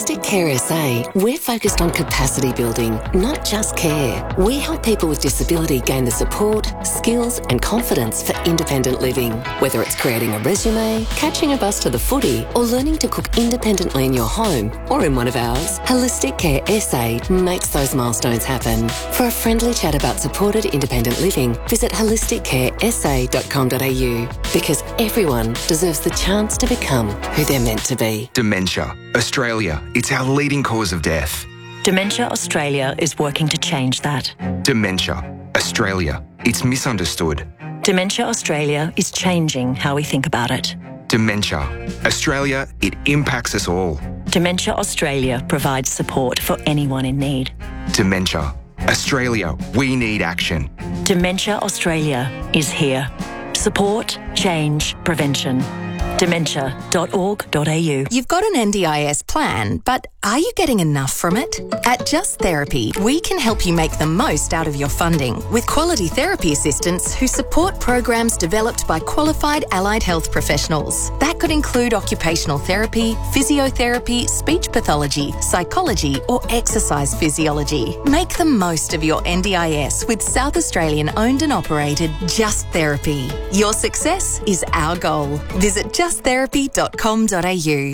Holistic Care SA, we're focused on capacity building, not just care. We help people with disability gain the support, skills and confidence for independent living. Whether it's creating a resume, catching a bus to the footy, or learning to cook independently in your home or in one of ours, Holistic Care SA makes those milestones happen. For a friendly chat about supported independent living, visit holisticcaresa.com.au, because everyone deserves the chance to become who they're meant to be. Dementia. Australia. It's our leading cause of death. Dementia Australia is working to change that. Dementia. Australia. It's misunderstood. Dementia Australia is changing how we think about it. Dementia. Australia, it impacts us all. Dementia Australia provides support for anyone in need. Dementia. Australia, we need action. Dementia Australia is here. Support, change, prevention. Dementia.org.au. You've got an NDIS plan, but are you getting enough from it? At Just Therapy, we can help you make the most out of your funding with quality therapy assistants who support programs developed by qualified allied health professionals. That could include occupational therapy, physiotherapy, speech pathology, psychology, or exercise physiology. Make the most of your NDIS with South Australian owned and operated Just Therapy. Your success is our goal. Visit justtherapy.com.au.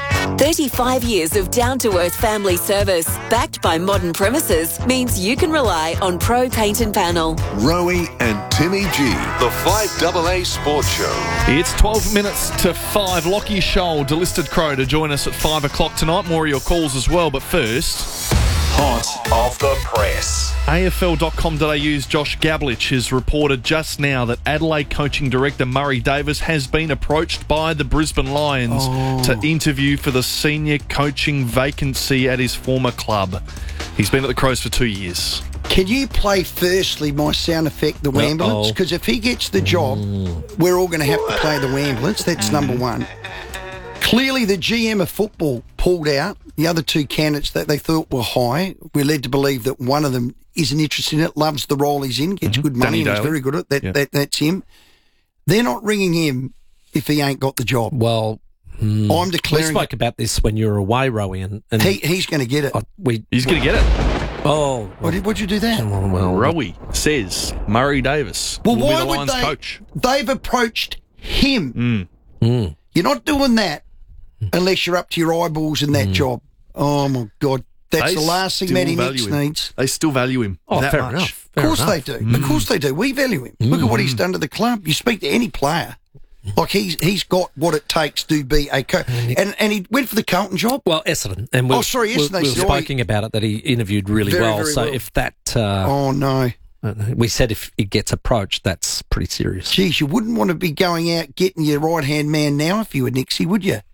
35 years of down-to-earth family service, backed by modern premises, means you can rely on Pro Paint and Panel. Rowie and Timmy G, the 5AA Sports Show. It's 12 minutes to 5. Lockie Scholl, Delisted Crow, to join us at 5 o'clock tonight. More of your calls as well, but first... Hot off the press. AFL.com.au's Josh Gablich has reported just now that Adelaide coaching director Murray Davis has been approached by the Brisbane Lions to interview for the senior coaching vacancy at his former club. He's been at the Crows for 2 years. Can you play firstly my sound effect, the Wambulance? Because if he gets the job, we're all going to have to play the Wambulance. That's number one. Clearly, the GM of football pulled out. The other two candidates that they thought were high, we're led to believe that one of them isn't interested in it, loves the role he's in, gets good money, and he's very good at it. That's him. They're not ringing him if he ain't got the job. Well, I'm declaring... We spoke about this when you were away, Rowie. And he's going to get it. He's going to get it. Oh. Why'd you do that? Well, Rowie says Murray Davis will be the Lions coach. They've approached him. You're not doing that unless you're up to your eyeballs in that job. Oh, my God. That's the last thing Matty Nicks needs. They still value him that fair much. enough. Of course they do. Of course they do. We value him. Look at what he's done to the club. You speak to any player. Like, he's got what it takes to be a coach. And he went for the Carlton job. Well, Essendon. And Essendon. We were speaking about it, that he interviewed really well. Very so well. if that... oh, no. We said if he gets approached, that's pretty serious. Geez, you wouldn't want to be going out getting your right-hand man now if you were Nixie, would you?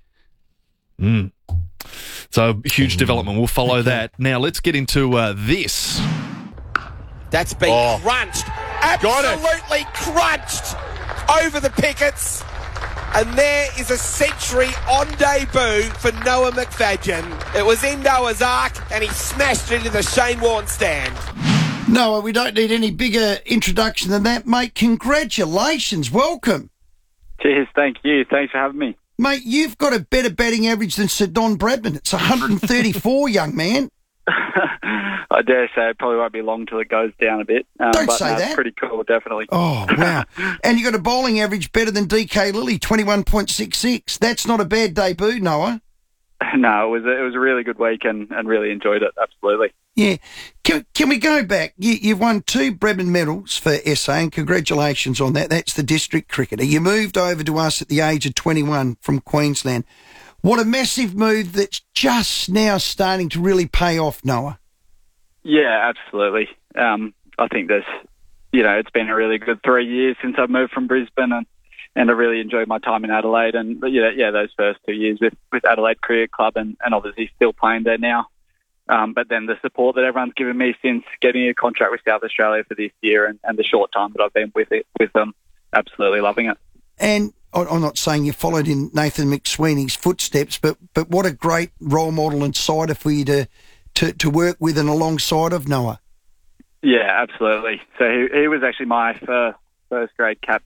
So, huge development. We'll follow that. Now, let's get into this. That's been crunched. Absolutely crunched over the pickets. And there is a century on debut for Noah McFadden. It was in Noah's Ark, and he smashed it into the Shane Warne stand. Noah, we don't need any bigger introduction than that, mate. Congratulations. Welcome. Cheers. Thank you. Thanks for having me. Mate, you've got a better batting average than Sir Don Bradman. It's 134, young man. I dare say it probably won't be long till it goes down a bit. Don't say that. It's pretty cool, definitely. Oh, wow. And you got a bowling average better than DK Lilly, 21.66. That's not a bad debut, Noah. No, it was a really good week and really enjoyed it, absolutely. Yeah. Can we go back? You've won 2 Bradman medals for SA, and congratulations on that. That's the district cricketer. You moved over to us at the age of 21 from Queensland. What a massive move that's just now starting to really pay off, Noah. Yeah, absolutely. I think it's been a really good 3 years since I've moved from Brisbane, and I really enjoyed my time in Adelaide. And those first 2 years with Adelaide Cricket Club, and obviously still playing there now. But then the support that everyone's given me since getting a contract with South Australia for this year, and the short time that I've been with them, absolutely loving it. And I'm not saying you followed in Nathan McSweeney's footsteps, but what a great role model and sider for you to work with and alongside of, Noah. Yeah, absolutely. So he was actually my first grade captain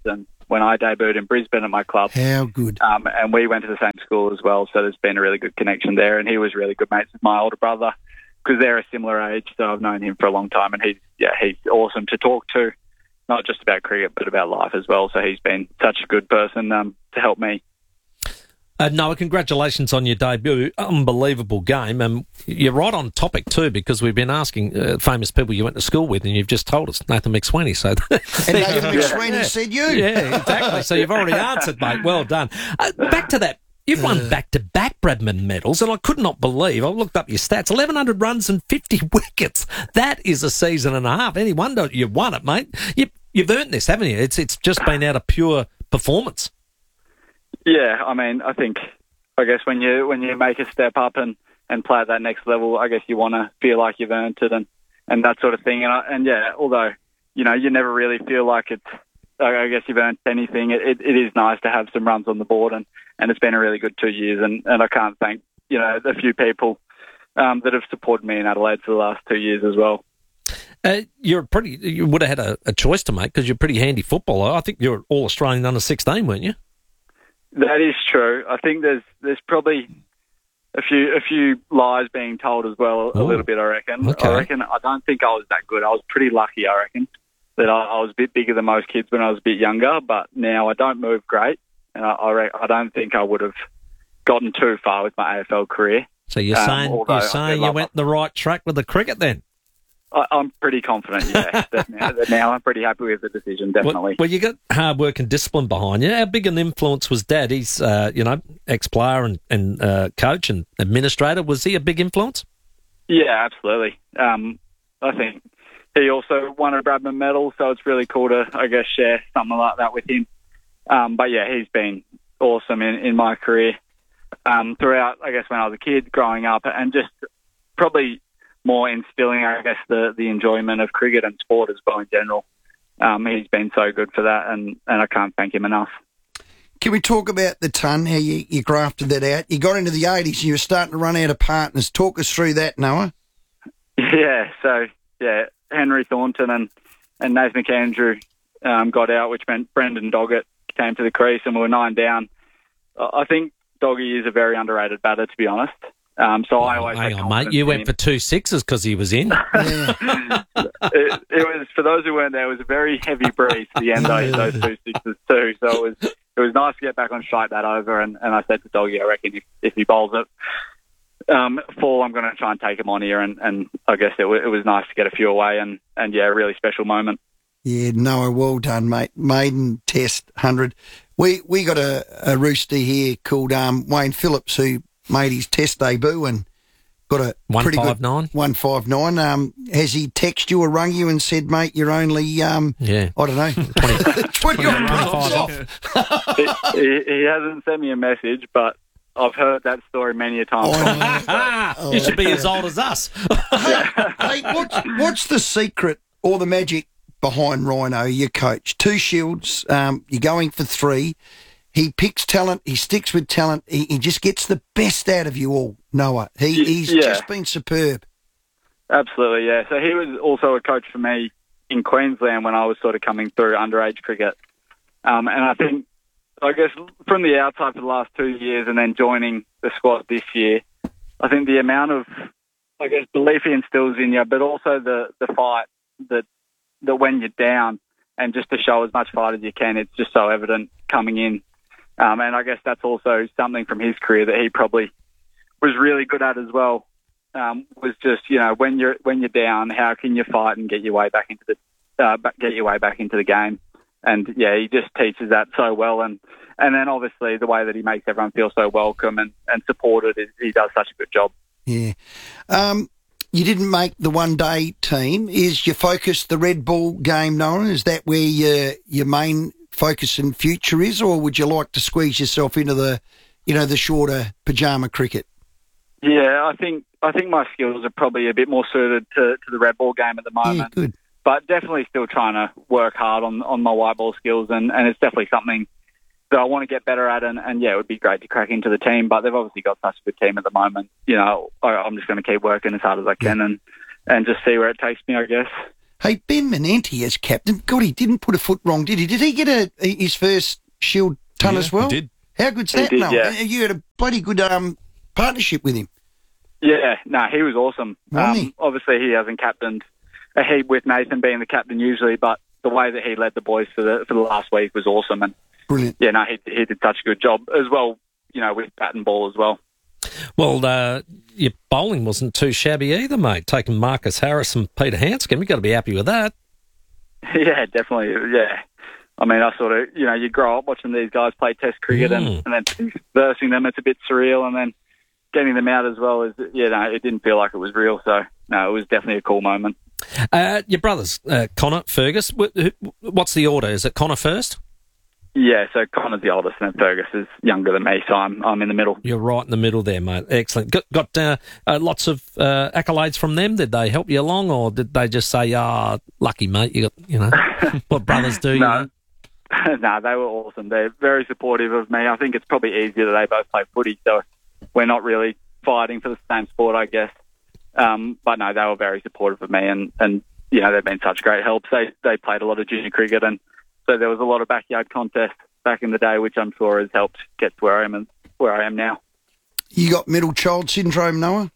when I debuted in Brisbane at my club. How good. And we went to the same school as well, so there's been a really good connection there. And he was really good mates with my older brother because they're a similar age, so I've known him for a long time. And he's awesome to talk to, not just about cricket, but about life as well. So he's been such a good person to help me. Noah, congratulations on your debut. Unbelievable game. You're right on topic too, because we've been asking famous people you went to school with, and you've just told us Nathan McSweeney. So and Nathan McSweeney said you. Yeah, exactly. So you've already answered, mate. Well done. Back to that. You've won back-to-back Bradman medals, and I could not believe, I looked up your stats, 1,100 runs and 50 wickets. That is a season and a half. Any wonder you won it, mate. You've earned this, haven't you? It's just been out of pure performance. Yeah, I mean, I guess when you make a step up and play at that next level, I guess you want to feel like you've earned it and that sort of thing. And although, you never really feel like I guess you've earned anything, it is nice to have some runs on the board, and it's been a really good 2 years, and I can't thank, a few people that have supported me in Adelaide for the last 2 years as well. You would have had a choice to make because you're a pretty handy footballer. I think you're All-Australian under 16, weren't you? That is true. I think there's probably a few lies being told as well, a little bit, I reckon. Okay. I don't think I was that good. I was pretty lucky, I reckon, that I was a bit bigger than most kids when I was a bit younger, but now I don't move great, and I don't think I would have gotten too far with my AFL career. So you're saying you went the right track with the cricket then? I'm pretty confident, yeah. that now I'm pretty happy with the decision, definitely. Well, you got hard work and discipline behind you. How big an influence was Dad? He's, ex-player and coach and administrator. Was he a big influence? Yeah, absolutely. I think he also won a Bradman medal, so it's really cool to, I guess, share something like that with him. But yeah, he's been awesome in my career throughout, I guess, when I was a kid, growing up, and just probably more instilling, I guess, the enjoyment of cricket and sport as well in general. He's been so good for that, and I can't thank him enough. Can we talk about the ton, how you grafted that out? You got into the 80s and you were starting to run out of partners. Talk us through that, Noah. Yeah, Henry Thornton and Nath McAndrew got out, which meant Brendan Doggett came to the crease, and we were 9 down. I think Doggy is a very underrated batter, to be honest. So I always hang on, mate. You went for 2 sixes because he was in. It was, for those who weren't there, it was a very heavy breeze at the end of those 2 sixes too. So it was nice to get back on strike that over. And I said to Doggy, I reckon if he bowls it full, I'm going to try and take him on here. And I guess it was nice to get a few away. And yeah, a really special moment. Yeah, Noah, well done, mate. Maiden Test 100. We got a rooster here called Wayne Phillips who made his Test debut and got a pretty good 159. Has he texted you or rung you and said, mate, you're only, I don't know, 20 off? He hasn't sent me a message, but I've heard that story many a time. You should be as old as us. Hey, what's the secret or the magic behind Rhino, your coach? 2 shields, you're going for 3. He picks talent. He sticks with talent. He just gets the best out of you all, Noah. He's just been superb. Absolutely, yeah. So he was also a coach for me in Queensland when I was sort of coming through underage cricket. And I think, I guess, from the outside for the last 2 years and then joining the squad this year, I think the amount of, I guess, belief he instills in you, but also the fight that when you're down and just to show as much fight as you can, it's just so evident coming in. And I guess that's also something from his career that he probably was really good at as well. Was just, when you're down, how can you fight and get your way back into the game? And yeah, he just teaches that so well. And then obviously the way that he makes everyone feel so welcome and supported, he does such a good job. Yeah. You didn't make the one-day team. Is your focus the red ball game, Noah? Is that where your main focus and future is, or would you like to squeeze yourself into the shorter pajama cricket? Yeah, I think my skills are probably a bit more suited to the red ball game at the moment. Yeah, good. But definitely still trying to work hard on my white ball skills, and it's definitely something that I want to get better at. And yeah, it would be great to crack into the team, but they've obviously got such a good team at the moment. I'm just going to keep working as hard as I can and just see where it takes me, I guess. Hey, Ben Menenti as captain, God, he didn't put a foot wrong, did he? Did he get his first Shield ton as well? He did. How good's that, did, Noel? yeah. You had a bloody good partnership with him. Yeah, no, he was awesome. Wasn't he? Obviously, he hasn't captained a heap with Nathan being the captain usually, but the way that he led the boys for the last week was awesome. And brilliant. Yeah, no, he did such a good job as well. With bat and ball as well. Well, your bowling wasn't too shabby either, mate. Taking Marcus Harris and Peter Hanscom, you've got to be happy with that. Yeah, definitely. Yeah. I mean, I sort of, you grow up watching these guys play Test cricket and then versing them. It's a bit surreal, and then getting them out as well it didn't feel like it was real. So no, it was definitely a cool moment. Your brothers, Connor, Fergus. What's the order? Is it Connor first? Yeah, so Connor's the oldest, and Fergus is younger than me, so I'm in the middle. You're right in the middle there, mate. Excellent. Got lots of accolades from them. Did they help you along, or did they just say, lucky, mate, you got, what brothers do? No. No, they were awesome. They're very supportive of me. I think it's probably easier that they both play footy, so we're not really fighting for the same sport, I guess. But no, they were very supportive of me, and they've been such great helps. They played a lot of junior cricket, and so there was a lot of backyard contests back in the day, which I'm sure has helped get to where I am now. You got middle child syndrome, Noah?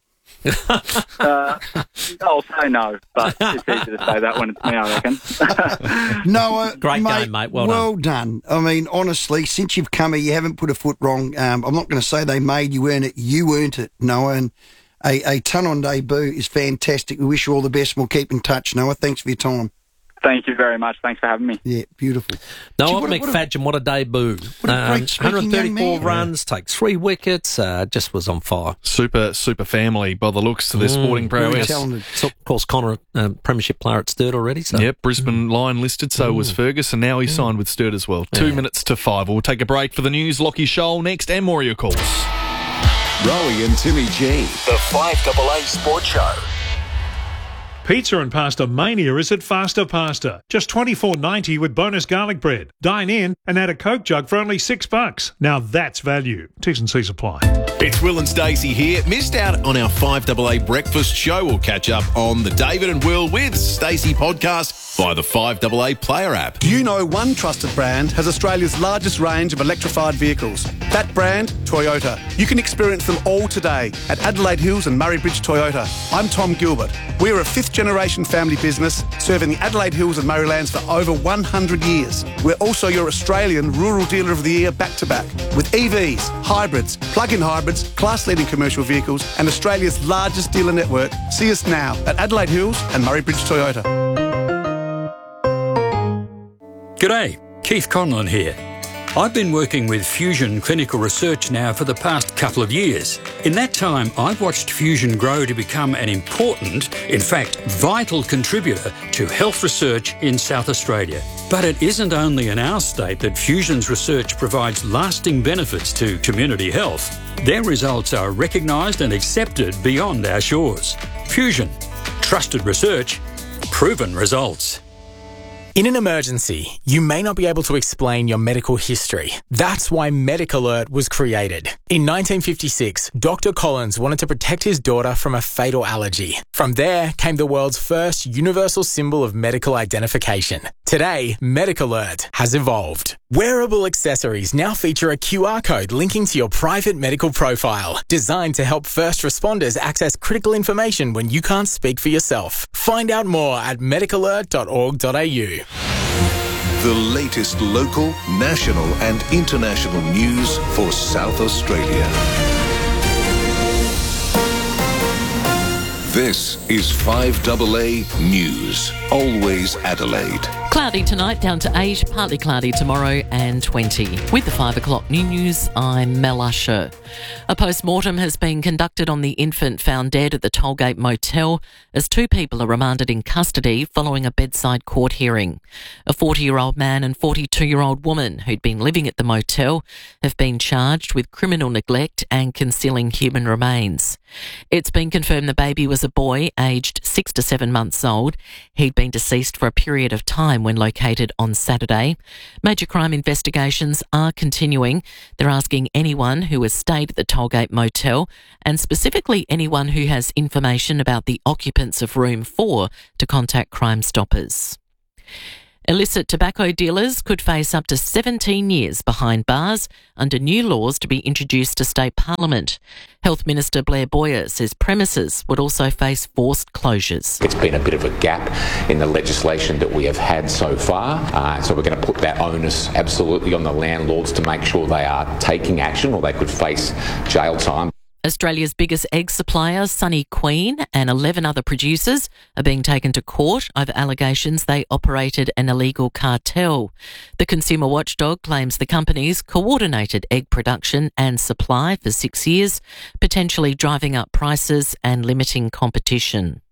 I'll say no, but it's easy to say that when it's me, I reckon. Noah, great game, mate. Well done. I mean, honestly, since you've come here, you haven't put a foot wrong. I'm not going to say they made you earn it. You earned it, Noah, and a ton on debut is fantastic. We wish you all the best, and we'll keep in touch, Noah. Thanks for your time. Thank you very much. Thanks for having me. Yeah, beautiful. Noah McFadgen, what a debut. What a great speaking 134 young man. runs, takes 3 wickets, just was on fire. Super family by the looks to their sporting prowess. Talented. So, of course, Connor, premiership player at Sturt already. So. Yep, Brisbane Lion listed, so was Fergus, and now he's signed with Sturt as well. 2 minutes to 5. We'll take a break for the news. Lockie Shoal next, and more of your calls. Rowie and Timmy G, the 5AA Sports Show. Pizza and Pasta Mania is at Faster Pasta. Just $24.90 with bonus garlic bread. Dine in and add a Coke jug for only $6. Now that's value. T's and C's apply. It's Will and Stacey here. Missed out on our 5AA breakfast show? We'll catch up on the David and Will with Stacey podcast via the 5AA player app. Do you know one trusted brand has Australia's largest range of electrified vehicles? That brand, Toyota. You can experience them all today at Adelaide Hills and Murray Bridge Toyota. I'm Tom Gilbert. We're a 5th generation family business serving the Adelaide Hills and Murraylands for over 100 years. We're also your Australian Rural Dealer of the Year back-to-back with EVs, hybrids, plug-in hybrids, class-leading commercial vehicles and Australia's largest dealer network. See us now at Adelaide Hills and Murray Bridge Toyota. G'day, Keith Conlon here. I've been working with Fusion Clinical Research now for the past couple of years. In that time, I've watched Fusion grow to become an important, in fact, vital contributor to health research in South Australia. But it isn't only in our state that Fusion's research provides lasting benefits to community health. Their results are recognised and accepted beyond our shores. Fusion. Trusted research. Proven results. In an emergency, you may not be able to explain your medical history. That's why MedicAlert was created. In 1956, Dr. Collins wanted to protect his daughter from a fatal allergy. From there came the world's first universal symbol of medical identification. Today, MedicAlert has evolved. Wearable accessories now feature a QR code linking to your private medical profile, designed to help first responders access critical information when you can't speak for yourself. Find out more at medicalert.org.au. The latest local, national and international news for South Australia. This is 5AA News. Always Adelaide. Cloudy tonight, down to 8, partly cloudy tomorrow and 20. With the 5 o'clock news, I'm Mel Usher. A post-mortem has been conducted on the infant found dead at the Tollgate Motel as 2 people are remanded in custody following a bedside court hearing. A 40-year-old man and 42-year-old woman who'd been living at the motel have been charged with criminal neglect and concealing human remains. It's been confirmed the baby was a boy aged 6 to 7 months old. He'd been deceased for a period of time home when located on Saturday. Major crime investigations are continuing. They're asking anyone who has stayed at the Tollgate Motel, and specifically anyone who has information about the occupants of room 4, to contact Crime Stoppers. Illicit tobacco dealers could face up to 17 years behind bars under new laws to be introduced to state parliament. Health Minister Blair Boyer says premises would also face forced closures. It's been a bit of a gap in the legislation that we have had so far, so we're going to put that onus absolutely on the landlords to make sure they are taking action, or they could face jail time. Australia's biggest egg supplier, Sunny Queen, and 11 other producers are being taken to court over allegations they operated an illegal cartel. The consumer watchdog claims the companies coordinated egg production and supply for 6 years, potentially driving up prices and limiting competition.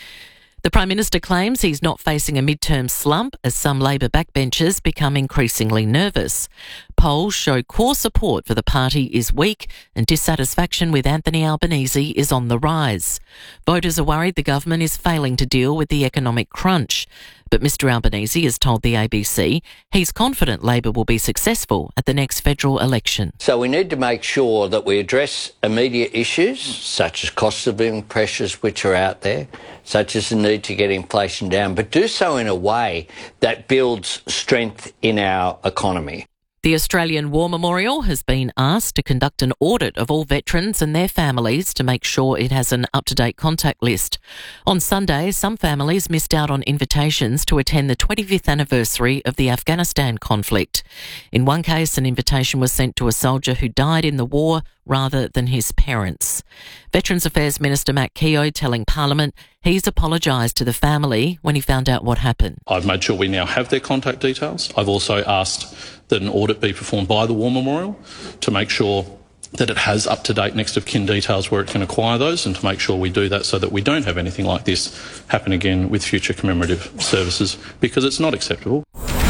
The Prime Minister claims he's not facing a midterm slump as some Labor backbenchers become increasingly nervous. Polls show core support for the party is weak and dissatisfaction with Anthony Albanese is on the rise. Voters are worried the government is failing to deal with the economic crunch. But Mr Albanese has told the ABC he's confident Labor will be successful at the next federal election. So we need to make sure that we address immediate issues such as cost of living pressures which are out there, such as the need to get inflation down, but do so in a way that builds strength in our economy. The Australian War Memorial has been asked to conduct an audit of all veterans and their families to make sure it has an up-to-date contact list. On Sunday, some families missed out on invitations to attend the 25th anniversary of the Afghanistan conflict. In one case, an invitation was sent to a soldier who died in the war rather than his parents. Veterans Affairs Minister Matt Keogh telling Parliament he's apologised to the family when he found out what happened. I've made sure we now have their contact details. I've also asked that an audit be performed by the War Memorial to make sure that it has up-to-date next of kin details where it can acquire those, and to make sure we do that so that we don't have anything like this happen again with future commemorative services, because it's not acceptable.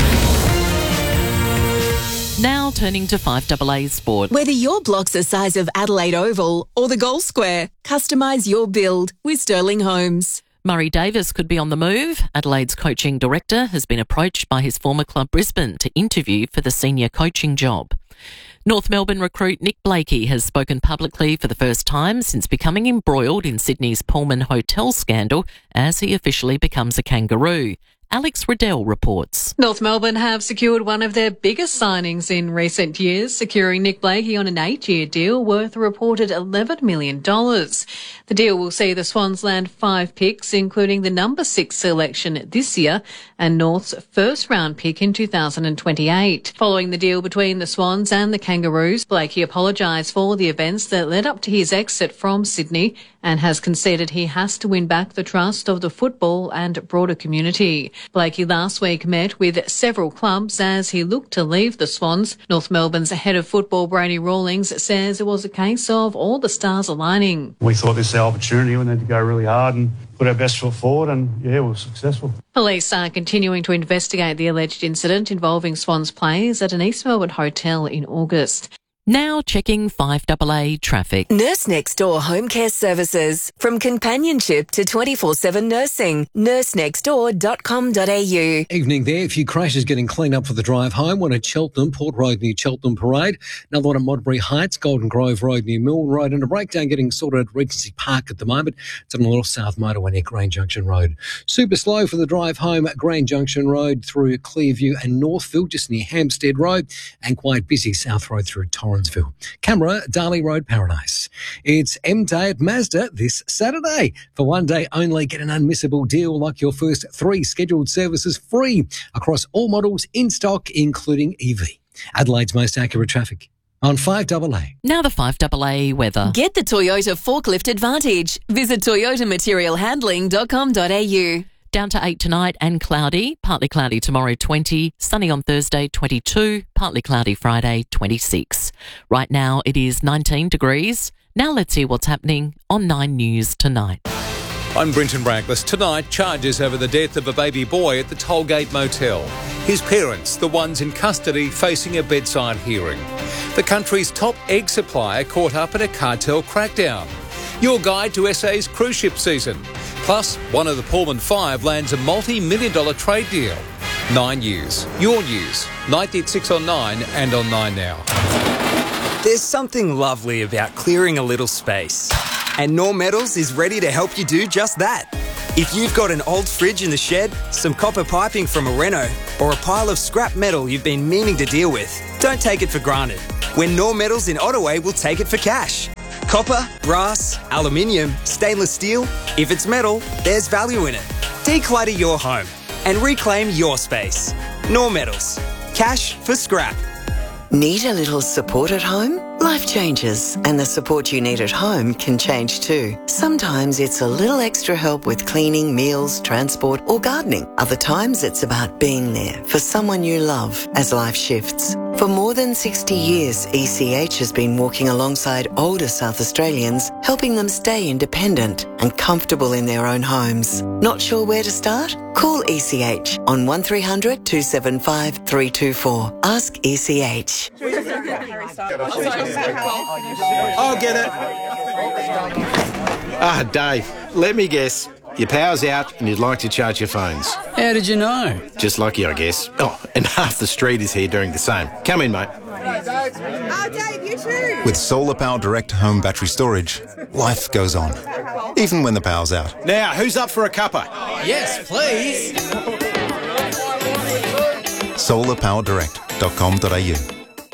Now turning to 5AA Sport. Whether your block's the size of Adelaide Oval or the Gold Square, customise your build with Sterling Homes. Murray Davis could be on the move. Adelaide's coaching director has been approached by his former club Brisbane to interview for the senior coaching job. North Melbourne recruit Nick Blakey has spoken publicly for the first time since becoming embroiled in Sydney's Pullman Hotel scandal as he officially becomes a Kangaroo. Alex Riddell reports. North Melbourne have secured one of their biggest signings in recent years, securing Nick Blakey on an 8-year deal worth a reported $11 million. The deal will see the Swans land 5 picks, including the number 6 selection this year and North's first-round pick in 2028. Following the deal between the Swans and the Kangaroos, Blakey apologised for the events that led up to his exit from Sydney and has conceded he has to win back the trust of the football and broader community. Blakey last week met with several clubs as he looked to leave the Swans. North Melbourne's head of football, Brady Rawlings, says it was a case of all the stars aligning. We thought this was our opportunity. We need to go really hard and put our best foot forward, and we were successful. Police are continuing to investigate the alleged incident involving Swans players at an East Melbourne hotel in August. Now checking 5AA traffic. Nurse Next Door Home Care Services. From companionship to 24/7 nursing. nursenextdoor.com.au. Evening there. A few crashes getting cleaned up for the drive home. One at Cheltenham, Port Road near Cheltenham Parade. Another one at Modbury Heights, Golden Grove Road near Milne Road. And a breakdown getting sorted at Regency Park at the moment. It's on the North South Motorway near Grand Junction Road. Super slow for the drive home at Grand Junction Road through Clearview and Northfield, just near Hampstead Road. And quite busy South Road through Torrensville. Camera, Darley Road, Paradise. It's M-Day at Mazda this Saturday. For one day only, get an unmissable deal like your first 3 scheduled services free across all models in stock, including EV. Adelaide's most accurate traffic on 5AA. Now the 5AA weather. Get the Toyota Forklift Advantage. Visit toyotamaterialhandling.com.au. Down to 8 tonight and cloudy, partly cloudy tomorrow 20, sunny on Thursday 22, partly cloudy Friday 26. Right now it is 19 degrees. Now let's see what's happening on 9 News tonight. I'm Brenton Braglis. Tonight, charges over the death of a baby boy at the Tollgate Motel. His parents, the ones in custody, facing a bedside hearing. The country's top egg supplier caught up in a cartel crackdown. Your guide to SA's cruise ship season. Plus, one of the Pullman 5 lands a multi-million-dollar trade deal. 9 News. Your news. 90 at 6 on 9 and on 9 Now. There's something lovely about clearing a little space. And Norm Metals is ready to help you do just that. If you've got an old fridge in the shed, some copper piping from a reno, or a pile of scrap metal you've been meaning to deal with, don't take it for granted. When Norm Metals in Ottaway will take it for cash. Copper, brass, aluminium, stainless steel. If it's metal, there's value in it. Declutter your home and reclaim your space. Norm Metals. Cash for scrap. Need a little support at home? Life changes, and the support you need at home can change too. Sometimes it's a little extra help with cleaning, meals, transport, or gardening. Other times it's about being there for someone you love as life shifts. For more than 60 years, ECH has been walking alongside older South Australians, helping them stay independent and comfortable in their own homes. Not sure where to start? Call ECH on 1300 275 324. Ask ECH. I'll get it. Dave, let me guess. Your power's out and you'd like to charge your phones. How did you know? Just lucky, I guess. Oh, and half the street is here doing the same. Come in, mate. Dave, you too. With Solar Power Direct home battery storage, life goes on, even when the power's out. Now, who's up for a cuppa? Yes, please. solarpowerdirect.com.au.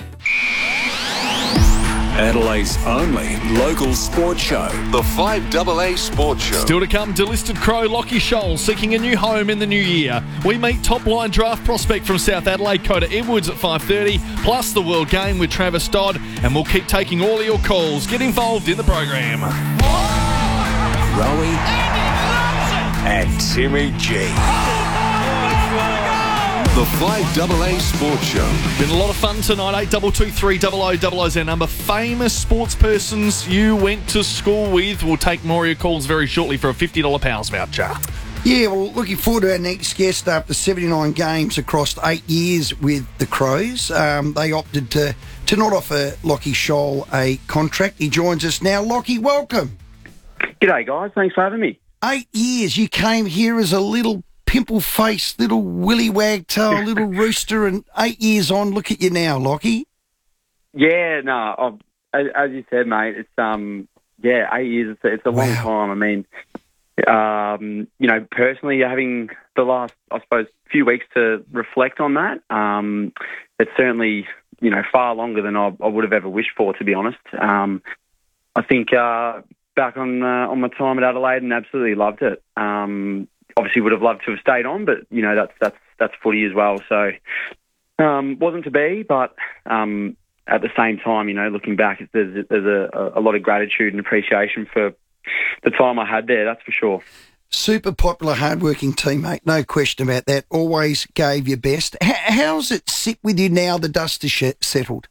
Adelaide's only local sports show. The 5AA Sports Show. Still to come, delisted Crow Lockie Shoal seeking a new home in the new year. We meet top-line draft prospect from South Adelaide, Coda Edwards at 5:30, plus the World Game with Travis Dodd, and we'll keep taking all your calls. Get involved in the program. Rowie and Timmy G. The 5AA Sports Show. Been a lot of fun tonight. 8223 is our number. Famous sports persons you went to school with. We'll take more of your calls very shortly for a $50 Powers voucher. Yeah, well, looking forward to our next guest after 79 games across 8 years with the Crows. They opted to not offer Lockie Shoal a contract. He joins us now. Lockie, welcome. G'day, guys. Thanks for having me. 8 years. You came here as a little pimple-faced, little willy wagtail, little rooster, and 8 years on, look at you now, Lockie. Yeah, no, as you said, mate, it's 8 years. It's a long time. I mean, personally, having the last, I suppose, few weeks to reflect on that, it's certainly, far longer than I would have ever wished for, to be honest. I think back on my time at Adelaide, and absolutely loved it. Obviously, would have loved to have stayed on, but that's footy as well. So wasn't to be, but at the same time, looking back, there's a lot of gratitude and appreciation for the time I had there. That's for sure. Super popular, hardworking teammate, no question about that. Always gave your best. How's it sit with you now? The dust is settled.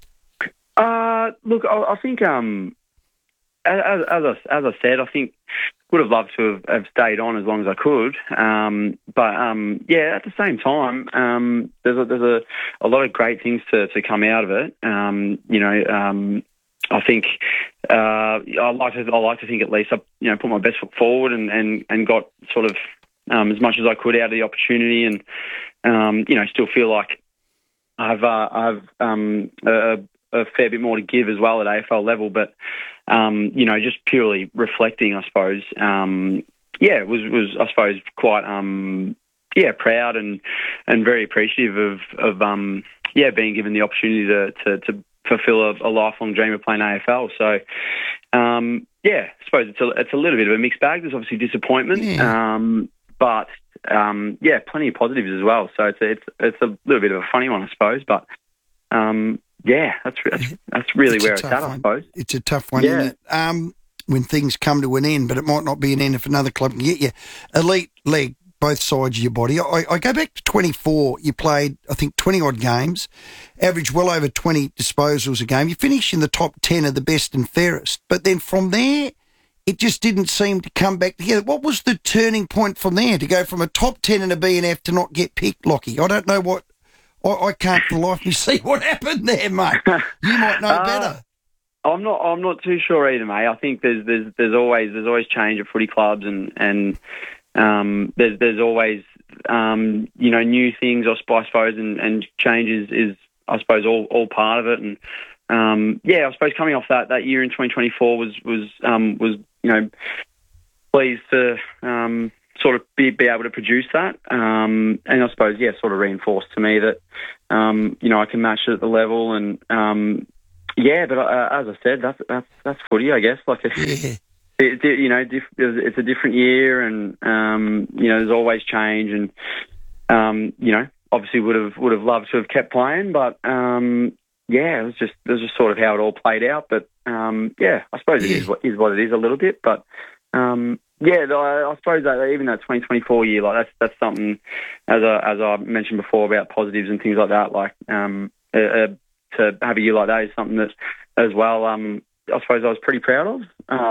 Look, I think as I said, I think would have loved to have stayed on as long as I could. But at the same time, there's a lot of great things to come out of it. I think I like to think at least I put my best foot forward and got sort of as much as I could out of the opportunity, and still feel like I've a fair bit more to give as well at AFL level, but just purely reflecting, I suppose, was I suppose quite proud and very appreciative of being given the opportunity to fulfill a lifelong dream of playing AFL. So I suppose it's a little bit of a mixed bag. There's obviously disappointment, but plenty of positives as well. So it's a little bit of a funny one, I suppose, but. That's really where it's at, I suppose. It's a tough one, isn't it? When things come to an end, but it might not be an end if another club can get you. Elite leg, both sides of your body. I go back to 24. You played, I think, 20-odd games, averaged well over 20 disposals a game. You finished in the top 10 of the best and fairest. But then from there, it just didn't seem to come back together. What was the turning point from there to go from a top 10 in a BNF to not get picked, Lockie? I don't know what... I can't for the life of me see what happened there, mate. You might know better. I'm not too sure either, mate. I think there's always change at footy clubs, and there's always new things, I suppose, and change is I suppose all part of it. And I suppose coming off that year in 2024 was pleased to sort of be able to produce that, and I suppose sort of reinforced to me that I can match it at the level, and but as I said, that's footy, I guess. Like it's a different year, and there's always change, and obviously would have loved to have kept playing, but it was just sort of how it all played out. But I suppose it is what it is a little bit, but. I suppose that even that 2024 year, like that's something, as I mentioned before about positives and things like that. Like to have a year like that is something that, as well, I suppose I was pretty proud of.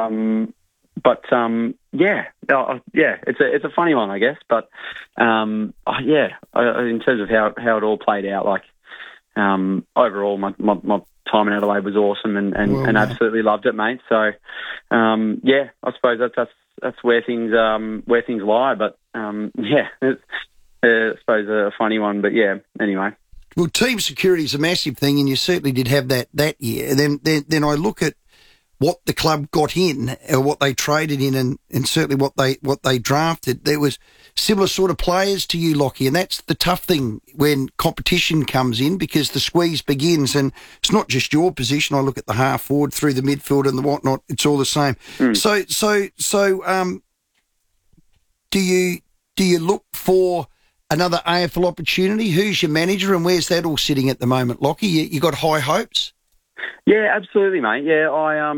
It's a funny one, I guess. But in terms of how it all played out, like overall, my time in Adelaide was awesome and absolutely loved it, mate. So I suppose that's where things lie. But it's I suppose a funny one. But anyway. Well, team security is a massive thing, and you certainly did have that year. Then I look at what the club got in, or what they traded in, and certainly what they drafted. There was similar sort of players to you, Lockie, and that's the tough thing when competition comes in, because the squeeze begins, and it's not just your position. I look at the half forward through the midfield and the whatnot; it's all the same. So, do you look for another AFL opportunity? Who's your manager, and where's that all sitting at the moment, Lockie? You got high hopes? Yeah, absolutely, mate. Yeah,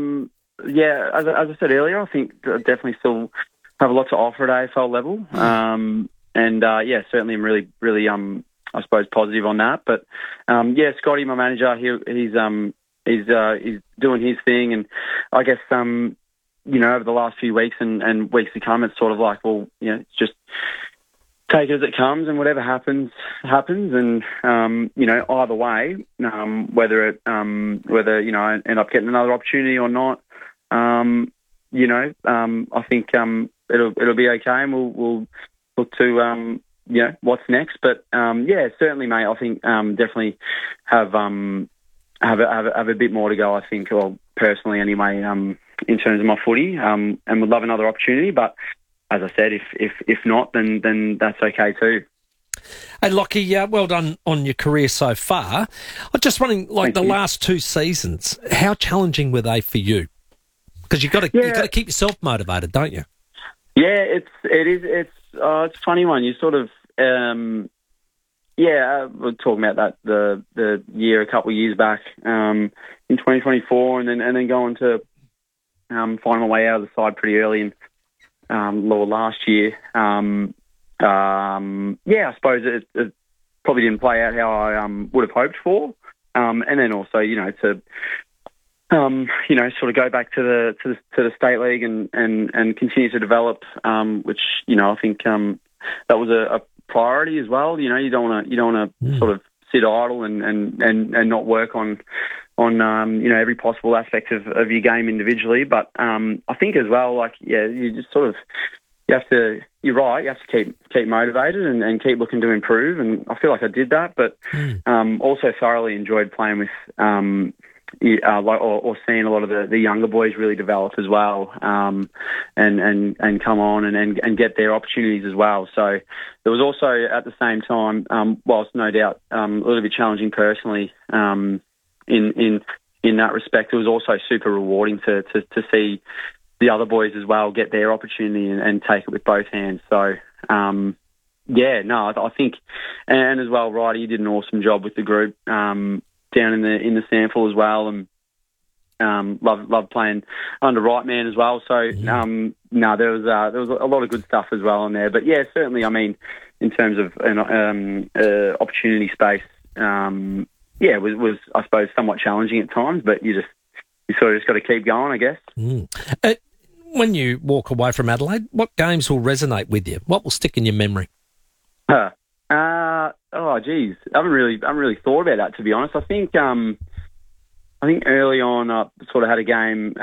as I said earlier, I think I definitely still have a lot to offer at AFL level. Certainly I'm really, really, I suppose, positive on that. But Scotty, my manager, he's doing his thing, and I guess over the last few weeks and weeks to come, it's sort of like, well, it's just take it as it comes, and whatever happens. And either way, whether I end up getting another opportunity or not, I think it'll be okay, and we'll look to what's next. But certainly, mate, I think definitely have a bit more to go. I think, or personally anyway, in terms of my footy, and would love another opportunity, but. As I said, if not, then that's okay too. Hey, Lockie, well done on your career so far. I'm just wondering, the last two seasons, how challenging were they for you? Because you've got to keep yourself motivated, don't you? Yeah, it is. It's a funny one. You sort of, we're talking about that the year a couple of years back in 2024, and then going to find my way out of the side pretty early in. Last year, I suppose it probably didn't play out how I would have hoped for, and then also to sort of go back to the state league and continue to develop, which I think that was a priority as well. You don't want to sort of sit idle and not work on every possible aspect of your game individually. But I think as well, you just sort of you're right, you have to keep motivated and keep looking to improve, and I feel like I did that, but also thoroughly enjoyed playing with or seeing a lot of the younger boys really develop as well, and come on and get their opportunities as well. So there was also at the same time, whilst no doubt a little bit challenging personally, in that respect, it was also super rewarding to see the other boys as well get their opportunity and take it with both hands. So I think, and as well, Ryder, you did an awesome job with the group down in the SANFL as well, and loved playing under right man as well. So there was a lot of good stuff as well in there. But certainly, I mean, in terms of an opportunity space. Was I suppose somewhat challenging at times, but you sort of just got to keep going, I guess. When you walk away from Adelaide, what games will resonate with you? What will stick in your memory? I haven't really thought about that, to be honest. I think early on I sort of had a game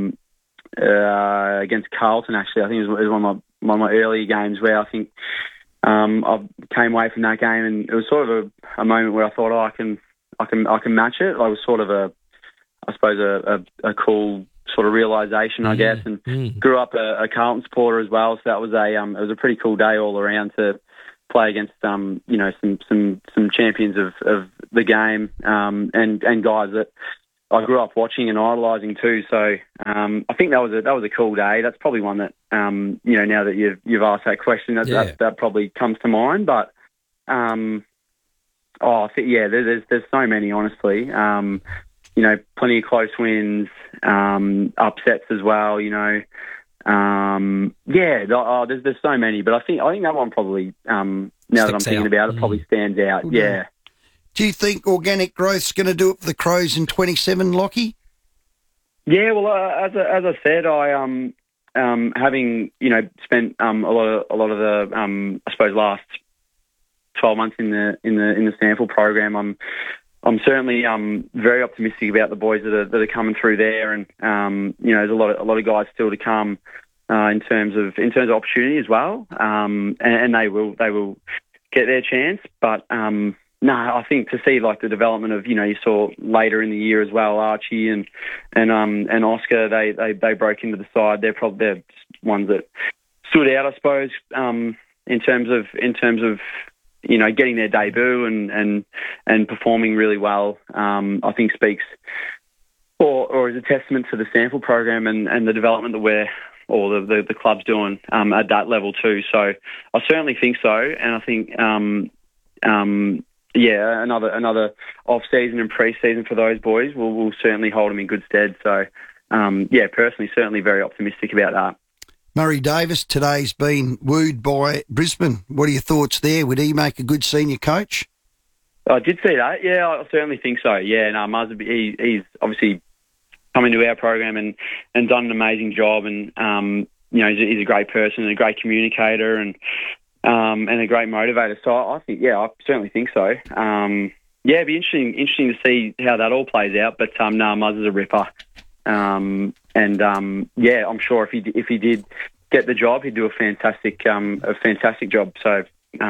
against Carlton. Actually, I think it was one of my early games where I think I came away from that game, and it was sort of a moment where I thought, I can match it. I was sort of a cool sort of realisation, I guess, and grew up a Carlton supporter as well. So that was it was a pretty cool day all around to play against some champions of the game, and guys that I grew up watching and idolising too. So I think that was a cool day. That's probably one that now that you've asked that question, that probably comes to mind. But I think there's so many, honestly. Plenty of close wins, upsets as well. There's so many. But I think that one probably now that I'm thinking about it, probably stands out. Okay. Yeah. Do you think organic growth's going to do it for the Crows in 27, Lockie? Yeah, well, as I said, I having spent a lot of the I suppose last 12 months in the sample program, I'm certainly very optimistic about the boys that are coming through there, and there's a lot of guys still to come in terms of opportunity as well, and they will get their chance, but. No, I think to see like the development of you saw later in the year as well, Archie and Oscar, they broke into the side. They're just ones that stood out, I suppose, in terms of getting their debut and performing really well. I think speaks or is a testament to the sample program and the development that the club's doing at that level too. So I certainly think so, and I think. Another off-season and pre-season for those boys will certainly hold them in good stead. So, personally, certainly very optimistic about that. Murray Davis today's been wooed by Brisbane. What are your thoughts there? Would he make a good senior coach? I did see that. Yeah, I certainly think so. Yeah, no, Muzz, he's obviously come into our program and done an amazing job, and he's a great person and a great communicator and a great motivator. So I think, I certainly think so. It'd be interesting to see how that all plays out. But Muzz is a ripper, I'm sure if he did get the job, he'd do a fantastic job. So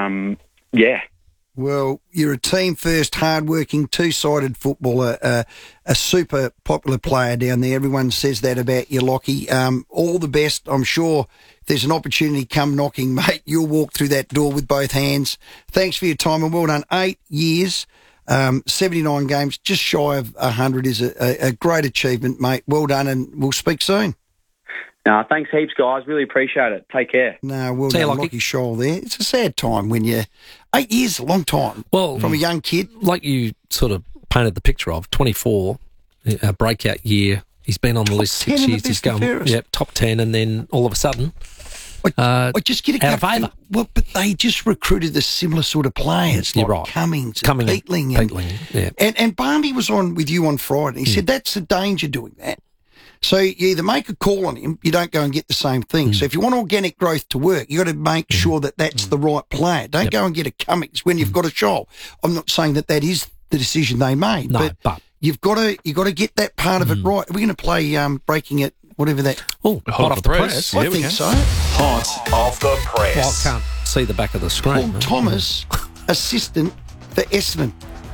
Well, you're a team-first, hard-working, two-sided footballer, a super popular player down there. Everyone says that about you, Lockie. All the best. I'm sure if there's an opportunity come knocking, mate, you'll walk through that door with both hands. Thanks for your time, and well done. 8 years, 79 games, just shy of 100 is a great achievement, mate. Well done, and we'll speak soon. Thanks heaps, guys. Really appreciate it. Take care. No, well done, Lockie Scholl there. It's a sad time when 8 years, a long time. Well, from a young kid. Like you sort of painted the picture of, 24, a breakout year. He's been on the list 6 years. He's going, top 10, and then all of a sudden, I just get out of favour. Well, but they just recruited the similar sort of players, You're like right. Cummings and Peatling. And Barnby was on with you on Friday. He said that's the danger doing that. So you either make a call on him, you don't go and get the same thing. So if you want organic growth to work, you got to make sure that that's the right player. Don't go and get a Cummings when you've got a Scholl. I'm not saying that is the decision they made, but you've got to get that part of it right. We're going to play Breaking It, whatever that. Oh, hot off the press. I think so. Hot off the press. Well, I can't see the back of the screen. Paul Thomas, assistant for Essendon.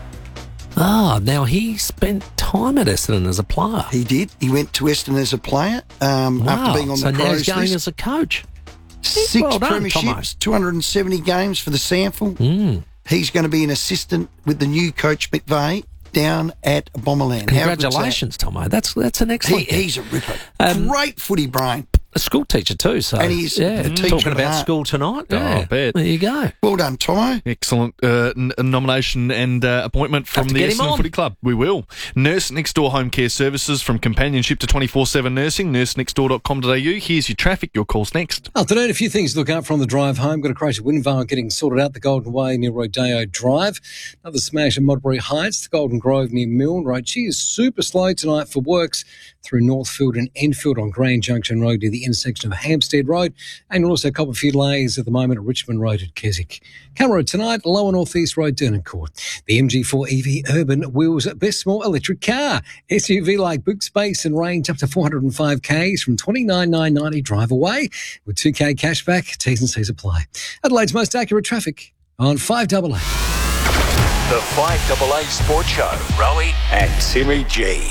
Now he spent time at Essendon as a player. He did. He went to Essendon as a player after being on the Crows list. So now he's going as a coach. 6 premierships, 270 games for the sample. He's going to be an assistant with the new coach McVeigh down at Bomberland. Congratulations, Tomo. That's an excellent. He's a ripper. Great footy brain. A school teacher too, so and he's a teacher talking about school tonight. I bet. There you go. Well done, Tomo. Excellent nomination and appointment from the Essendon Footy Club. We will. Nurse Next Door Home Care Services, from companionship to 24/7 nursing. nursenextdoor.com.au. Here's your traffic. Your call's next. Afternoon, a few things to look out for on the drive home. Got a crash at Windvale getting sorted out the Golden Way near Rodeo Drive. Another smash at Modbury Heights, the Golden Grove near Milne Road. She is super slow tonight for works through Northfield and Enfield on Grand Junction Road near the the intersection of Hampstead Road, and you'll also cop a few delays at the moment at Richmond Road at Keswick. Camera Road tonight, Lower North East Road, Dernancourt. The MG4 EV Urban wheels best small electric car. SUV like boot space and range up to 405 Ks from $29,990 drive away with 2K cashback. T's and C's apply. Adelaide's most accurate traffic on 5AA. The 5AA Sports Show. Rowie and Timmy G.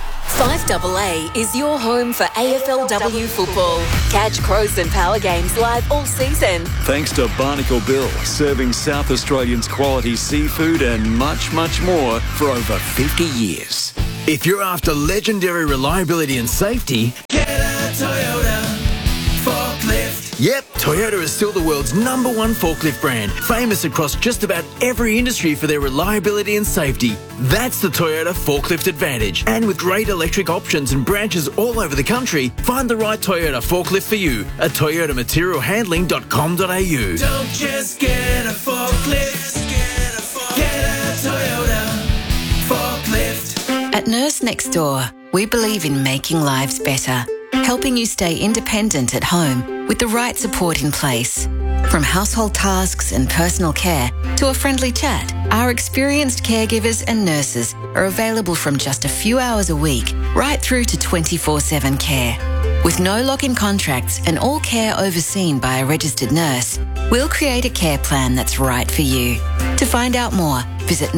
5AA is your home for AFLW football. Catch Crows and Power games live all season. Thanks to Barnacle Bill, serving South Australians quality seafood and much, much more for over 50 years. If you're after legendary reliability and safety, get a Toyota forklift. Yep, Toyota is still the world's #1 forklift brand, famous across just about every industry for their reliability and safety. That's the Toyota Forklift Advantage. And with great electric options and branches all over the country, find the right Toyota forklift for you at toyotamaterialhandling.com.au. Don't just get a forklift, get a Toyota forklift. At Nurse Next Door, we believe in making lives better, helping you stay independent at home with the right support in place. From household tasks and personal care to a friendly chat, our experienced caregivers and nurses are available from just a few hours a week right through to 24/7 care. With no lock-in contracts and all care overseen by a registered nurse, we'll create a care plan that's right for you. To find out more, visit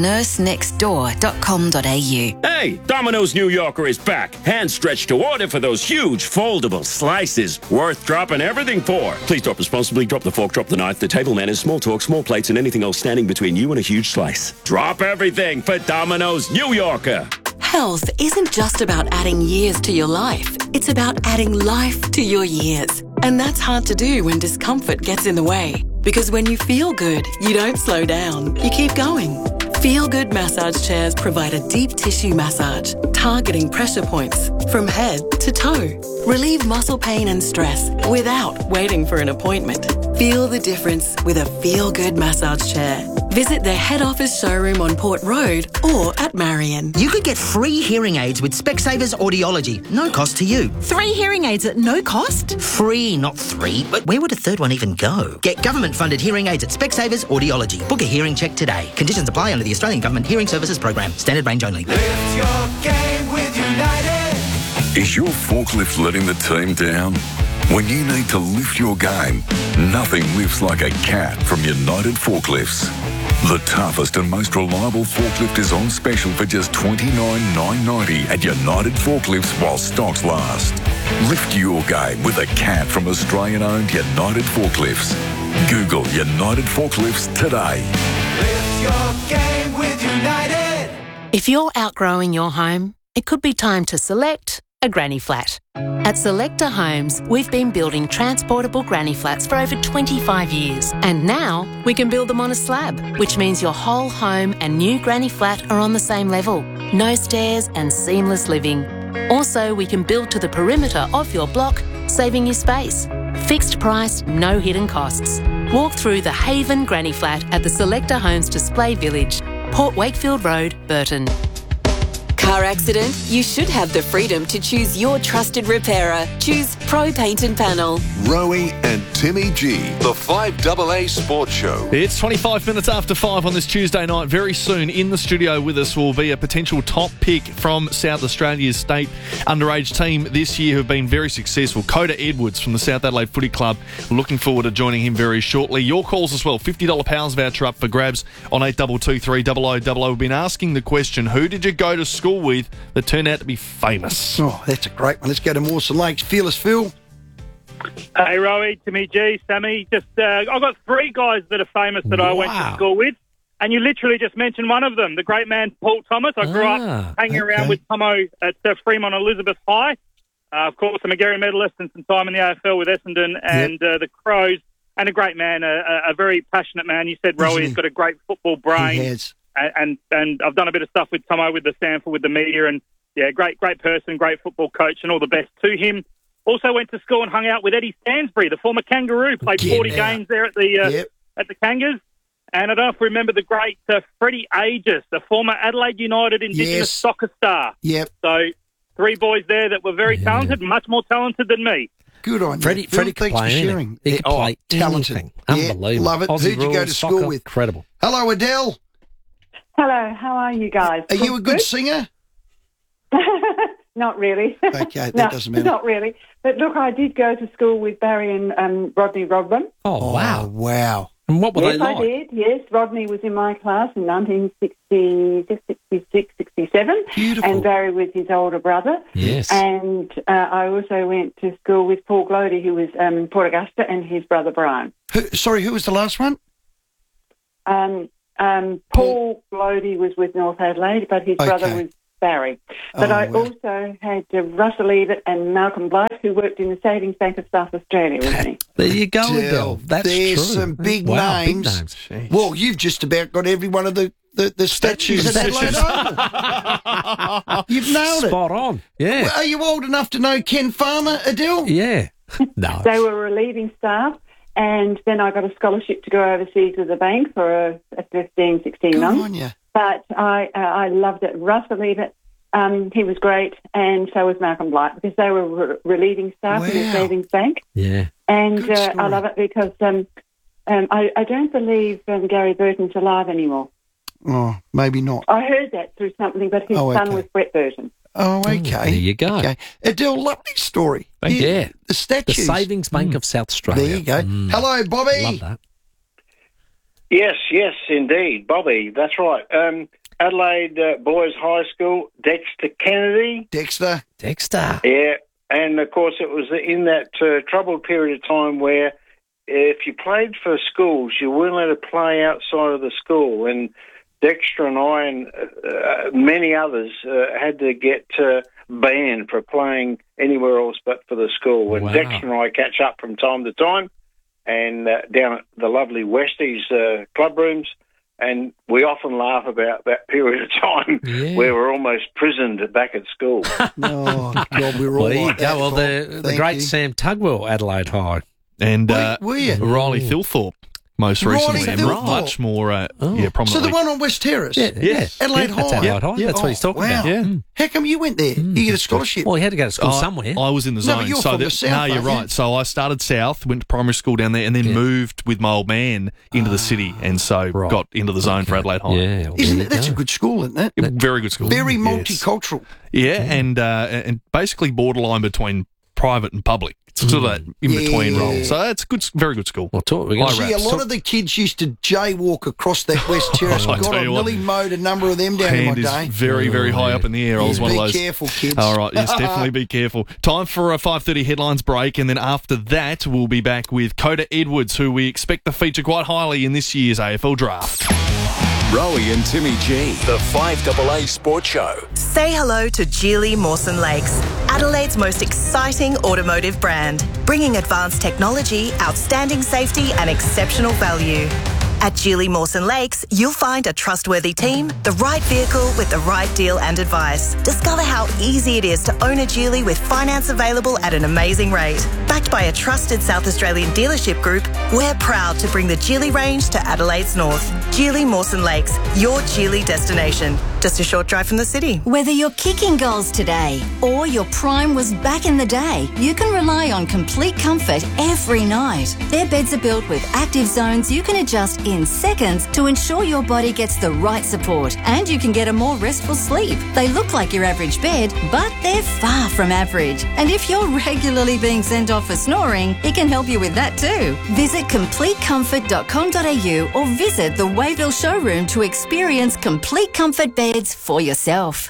nursenextdoor.com.au. Hey, Domino's New Yorker is back. Hand stretched to order for those huge foldable slices. Worth dropping everything for. Please drop responsibly. Drop the fork, drop the knife, the table manners, small talk, small plates, and anything else standing between you and a huge slice. Drop everything for Domino's New Yorker. Health isn't just about adding years to your life. It's about adding life to your years. And that's hard to do when discomfort gets in the way. Because when you feel good, you don't slow down. You keep going. Feel Good massage chairs provide a deep tissue massage, targeting pressure points from head to toe. Relieve muscle pain and stress without waiting for an appointment. Feel the difference with a Feel Good massage chair. Visit their head office showroom on Port Road or at Marion. You could get free hearing aids with Specsavers Audiology. No cost to you. 3 hearing aids at no cost? Free, not 3. But where would a third one even go? Get government-funded hearing aids at Specsavers Audiology. Book a hearing check today. Conditions apply under the Australian Government Hearing Services Program. Standard range only. Lift your game with United. Is your forklift letting the team down? When you need to lift your game, nothing lifts like a cat from United Forklifts. The toughest and most reliable forklift is on special for just $29,990 at United Forklifts while stocks last. Lift your game with a cat from Australian-owned United Forklifts. Google United Forklifts today. Lift your game with United. If you're outgrowing your home, it could be time to select a granny flat. At Selector Homes, we've been building transportable granny flats for over 25 years. And now we can build them on a slab, which means your whole home and new granny flat are on the same level. No stairs and seamless living. Also, we can build to the perimeter of your block, saving you space. Fixed price, no hidden costs. Walk through the Haven Granny Flat at the Selector Homes Display Village, Port Wakefield Road, Burton. Car accident? You should have the freedom to choose your trusted repairer. Choose Pro Paint and Panel. Rowie and Timmy G, the 5AA Sports Show. It's 25 minutes after 5 on this Tuesday night. Very soon in the studio with us will be a potential top pick from South Australia's state underage team this year who have been very successful. Coda Edwards from the South Adelaide Footy Club. Looking forward to joining him very shortly. Your calls as well. $50 Pals voucher up for grabs on 8223 0000. We've been asking the question, who did you go to school with that turned out to be famous? Oh, that's a great one. Let's go to Mawson Lakes. Fearless Phil. Hey, Rowie, Timmy G, Sammy. I've got 3 guys that are famous that I went to school with, and you literally just mentioned one of them, the great man Paul Thomas. I grew up hanging around with Tomo at Fremont Elizabeth High. Of course, I'm a Gary medalist and some time in the AFL with Essendon and the Crows, and a great man, a very passionate man. You said, Rowie, he's got a great football brain. He has. And I've done a bit of stuff with Tomo, with the Sanford, with the media, and great person, great football coach, and all the best to him. Also went to school and hung out with Eddie Stansbury, the former Kangaroo, played 40 games there at the Kangas. And I don't know if you remember the great Freddie Aegis, the former Adelaide United Indigenous soccer star. Yep. So 3 boys there that were very talented, much more talented than me. Good on you. Freddie Phil, could thanks play for anything. sharing. He could play talented. anything. Unbelievable. Yeah, love it. Aussie Who'd you go rules, to school soccer, with? Incredible. Hello, Adele. Hello, how are you guys? Are you a good singer? Not really. Okay, that doesn't matter. Not really. But look, I did go to school with Barry and Rodney Rodman. Oh, wow. Wow. And what were yes, they like? I did. Yes, Rodney was in my class in 1966, 67. Beautiful. And Barry was his older brother. Yes. And I also went to school with Paul Glody, who was Port Augusta, and his brother Brian. Who was the last one? Paul Glody was with North Adelaide, but his brother was Barry. But I also had Russell Evert and Malcolm Blythe, who worked in the Savings Bank of South Australia with me. There you go, Adele. That's There's true. some big Wow, big names. names. Well, you've just about got every one of the statues at Adelaide Oval. You've nailed it. Spot on. Yeah. Well, are you old enough to know Ken Farmer, Adele? Yeah. No. They were relieving staff, and then I got a scholarship to go overseas with the bank for 15, 16 months. On you. But I loved it. Russell Evert, he was great, and so was Malcolm Blythe, because they were relieving staff in the Savings Bank. Yeah. And I love it because I don't believe Gary Burton's alive anymore. Oh, maybe not. I heard that through something, but his son was Brett Burton. Oh, okay. There you go. Okay. Adele, lovely story. Yeah. The statues. The Savings Bank of South Australia. There you go. Hello, Bobby. Love that. Yes, indeed. Bobby, that's right. Adelaide Boys High School, Dexter Kennedy. Dexter. Yeah, and of course it was in that troubled period of time where if you played for schools, you weren't allowed to play outside of the school, and Dexter and I and many others had to get banned for playing anywhere else but for the school. And Dexter and I catch up from time to time, and down at the lovely Westies club rooms, and we often laugh about that period of time where we're almost prisoned back at school. Oh, God, we're all Well, there you like go. that, Well, Bob. the Thank great you. Sam Tugwell, Adelaide High. And Were you? Riley Thilthorpe, most Riley recently. And Thilthorpe. much more, prominently. So the one on West Terrace? Yes. Adelaide Yeah, High? that's Adelaide High. That's what he's talking wow. about. Yeah. How come you went there? You get a scholarship? Well, he had to go to school somewhere. I was in the No, zone. but you're so from the that- south, No, you're aren't you? right. So I started south, went to primary school down there, and then moved with my old man into the city, and so got into the zone for Adelaide High. Yeah, well, Isn't there it? you That's a go. good school, isn't it? Very good school. Very Yes. multicultural. Yeah, and basically borderline between private and public. It's sort of that in-between role. So it's good, very good school. We're Gee, a lot of the kids used to jaywalk across that West Terrace. I God, tell I you what, nearly mowed a number of them down in my Hand is day. very, very high up in the air. I was one of those. Be careful, kids. All right, yes, definitely be careful. Time for a 5:30 headlines break, and then after that, we'll be back with Coda Edwards, who we expect to feature quite highly in this year's AFL draft. Rowie and Timmy G, the 5AA Sports Show. Say hello to Geely Mawson Lakes, Adelaide's most exciting automotive brand, bringing advanced technology, outstanding safety and exceptional value. At Geely Mawson Lakes, you'll find a trustworthy team, the right vehicle with the right deal and advice. Discover how easy it is to own a Geely with finance available at an amazing rate. Backed by a trusted South Australian dealership group, we're proud to bring the Geely range to Adelaide's north. Geely Mawson Lakes, your Geely destination. Just a short drive from the city. Whether you're kicking goals today or your prime was back in the day, you can rely on complete comfort every night. Their beds are built with active zones you can adjust in seconds to ensure your body gets the right support and you can get a more restful sleep. They look like your average bed, but they're far from average. And if you're regularly being sent off for snoring, it can help you with that too. Visit completecomfort.com.au or visit the Wayville showroom to experience complete comfort beds for yourself.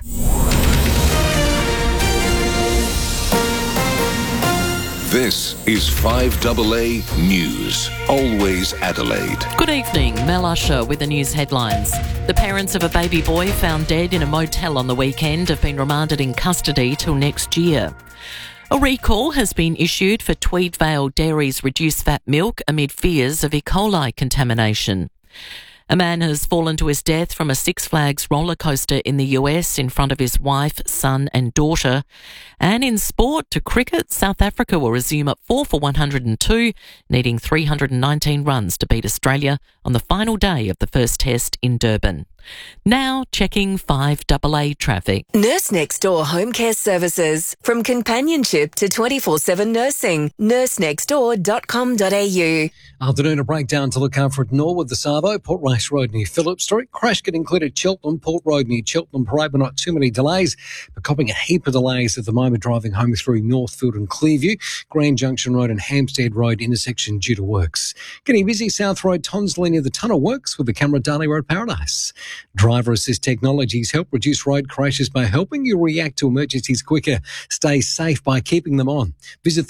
This is 5AA News. Always Adelaide. Good evening, Mel Usher with the news headlines. The parents of a baby boy found dead in a motel on the weekend have been remanded in custody till next year. A recall has been issued for Tweedvale Dairy's reduced fat milk amid fears of E. coli contamination. A man has fallen to his death from a Six Flags roller coaster in the US in front of his wife, son and daughter. And in sport, to cricket, South Africa will resume at 4 for 102, needing 319 runs to beat Australia on the final day of the first test in Durban. Now checking 5AA traffic. Nurse Next Door Home Care Services. From companionship to 24/7 nursing. nursenextdoor.com.au. Afternoon, a breakdown to look out for at Norwood, the Savo, Port Race Road near Phillip Street. Crash getting cleared at Cheltenham, Port Road near Cheltenham Parade, but not too many delays. But copping a heap of delays at the moment driving home through Northfield and Clearview, Grand Junction Road and Hampstead Road intersection due to works. Getting busy South Road, Tonsley near the Tunnel Works with the camera Darley Road Paradise. Driver assist technologies help reduce road crashes by helping you react to emergencies quicker. Stay safe by keeping them on. Visit